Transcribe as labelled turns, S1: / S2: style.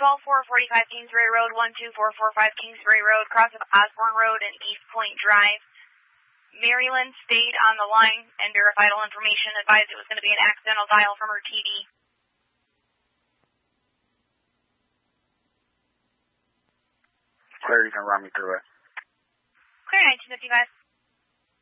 S1: 12445 Kingsbury Road, 12445 Kingsbury Road, cross of Osborne Road and East Point Drive. Maryland stayed on the line and verified all information, advised it was going to be an accidental dial from her TV.
S2: Clear, you can run me through it.
S1: Clear 1955.